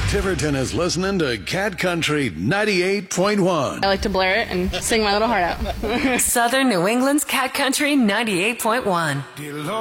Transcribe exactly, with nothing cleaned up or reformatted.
Tiverton is listening to Cat Country ninety-eight point one. I like to blare it and sing my little heart out. Southern New England's Cat Country ninety-eight point one.